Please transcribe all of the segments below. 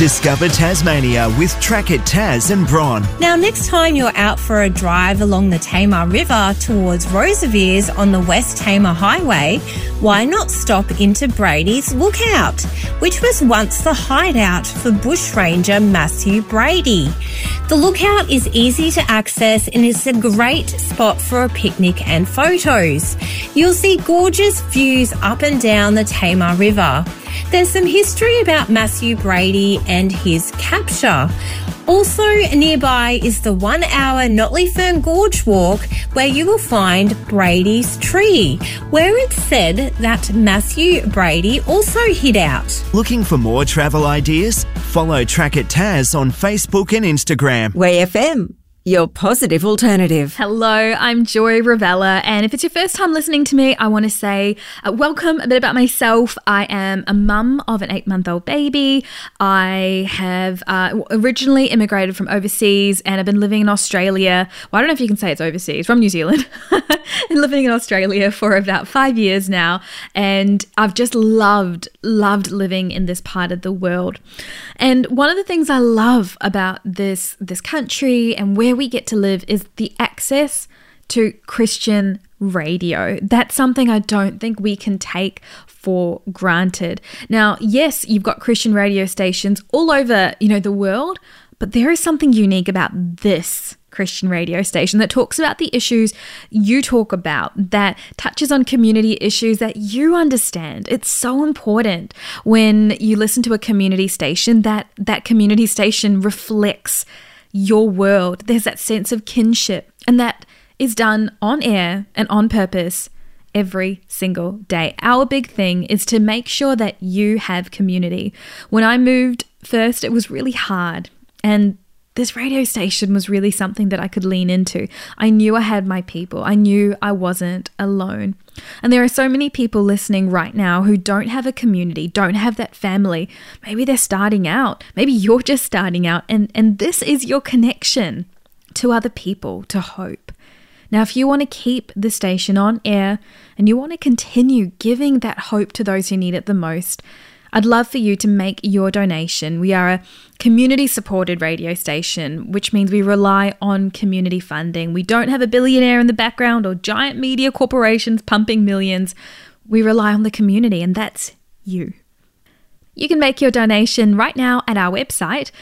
Discover Tasmania with Track It Taz and Bron. Now, next time you're out for a drive along the Tamar River towards Rosevears on the West Tamar Highway, why not stop into Brady's Lookout, which was once the hideout for bushranger Matthew Brady. The lookout is easy to access and is a great spot for a picnic and photos. You'll see gorgeous views up and down the Tamar River. There's some history about Matthew Brady and his capture. Also nearby is the 1 hour Notley Fern Gorge walk where you will find Brady's Tree, where it's said that Matthew Brady also hid out. Looking for more travel ideas? Follow Track It Taz on Facebook and Instagram. Way FM, your positive alternative. Hello, I'm Joy Ravella, and if it's your first time listening to me, I want to say welcome. A bit about myself. I am a mum of an 8-month-old baby. I have originally immigrated from overseas, and I've been living in Australia. Well, I don't know if you can say it's overseas, from New Zealand. And living in Australia for about 5 years now, and I've just loved living in this part of the world. And one of the things I love about this country and where we get to live is the access to Christian radio. That's something I don't think we can take for granted. Now, yes, you've got Christian radio stations all over, the world, but there is something unique about this Christian radio station that talks about the issues you talk about, that touches on community issues that you understand. It's so important when you listen to a community station that community station reflects your world. There's that sense of kinship, and that is done on air and on purpose every single day. Our big thing is to make sure that you have community. When I moved first, it was really hard, and this radio station was really something that I could lean into. I knew I had my people. I knew I wasn't alone. And there are so many people listening right now who don't have a community, don't have that family. Maybe they're starting out. Maybe you're just starting out. And this is your connection to other people, to hope. Now, if you want to keep the station on air and you want to continue giving that hope to those who need it the most, I'd love for you to make your donation. We are a community-supported radio station, which means we rely on community funding. We don't have a billionaire in the background or giant media corporations pumping millions. We rely on the community, and that's you. You can make your donation right now at our website,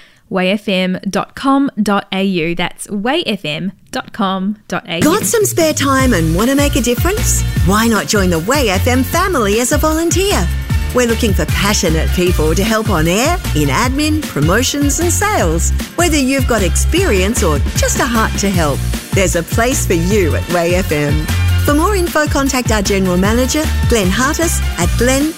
wayfm.com.au. That's wayfm.com.au. Got some spare time and want to make a difference? Why not join the Way FM family as a volunteer? We're looking for passionate people to help on air, in admin, promotions and sales. Whether you've got experience or just a heart to help, there's a place for you at Way FM. For more info, contact our General Manager, Glenn Hartis, at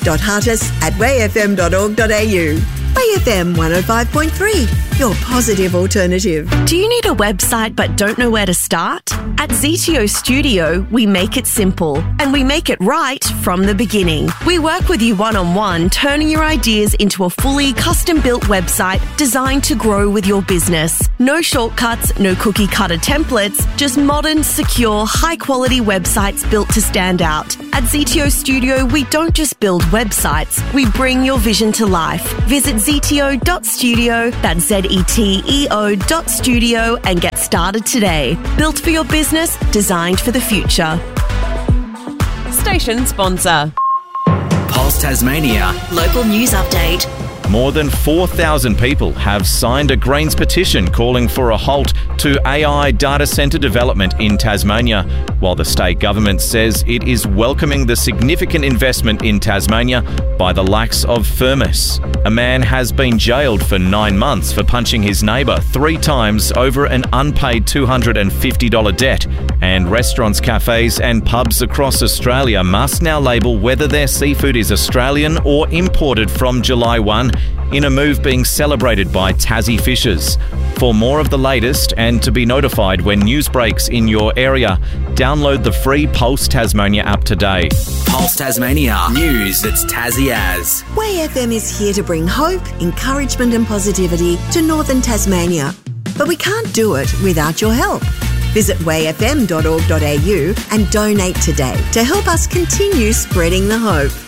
glenn.hartis@wayfm.org.au. Way FM 105.3, your positive alternative. Do you need a website but don't know where to start? At ZTO Studio, we make it simple and we make it right from the beginning. We work with you one-on-one, turning your ideas into a fully custom-built website designed to grow with your business. No shortcuts, no cookie-cutter templates, just modern, secure, high-quality websites built to stand out. At ZTO Studio, we don't just build websites, we bring your vision to life. Visit zto.studio, that's ZETEO.studio, and get started today. Built for your business, designed for the future. Station sponsor. Pulse Tasmania. Local news update. More than 4,000 people have signed a Greens petition calling for a halt to AI data centre development in Tasmania, while the state government says it is welcoming the significant investment in Tasmania by the likes of Firmus. A man has been jailed for 9 months for punching his neighbour 3 times over an unpaid $250 debt, and restaurants, cafes and pubs across Australia must now label whether their seafood is Australian or imported from July 1, in a move being celebrated by Tassie fishers. For more of the latest and to be notified when news breaks in your area, download the free Pulse Tasmania app today. Pulse Tasmania. News that's Tassie as. Way FM is here to bring hope, encouragement and positivity to northern Tasmania. But we can't do it without your help. Visit wayfm.org.au and donate today to help us continue spreading the hope.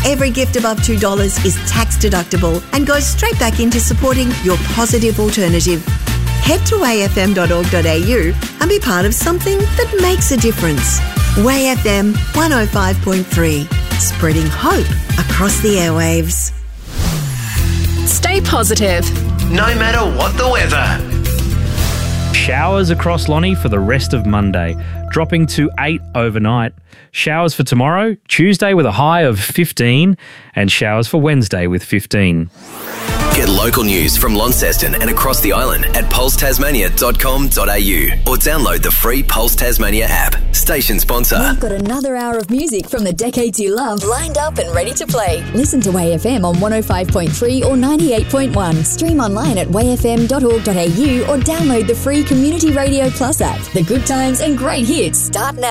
Every gift above $2 is tax deductible and goes straight back into supporting your positive alternative. Head to wayfm.org.au and be part of something that makes a difference. Way FM 105.3, spreading hope across the airwaves. Stay positive, No matter what the weather. Showers across Lonnie for the rest of Monday, dropping to 8 overnight. Showers for tomorrow, Tuesday with a high of 15, and showers for Wednesday with 15. Get local news from Launceston and across the island at pulsetasmania.com.au or download the free Pulse Tasmania app. Station sponsor. We've got another hour of music from the decades you love lined up and ready to play. Listen to WayFM on 105.3 or 98.1. Stream online at wayfm.org.au or download the free Community Radio Plus app. The good times and great hits start now.